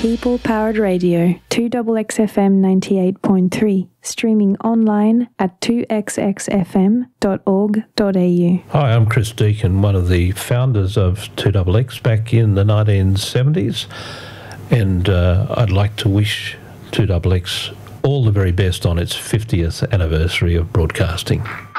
People-powered radio, 2XXFM 98.3, streaming online at 2xxfm.org.au. Hi, I'm Chris Deacon, one of the founders of 2XX back in the 1970s, and I'd like to wish 2XX all the very best on its 50th anniversary of broadcasting.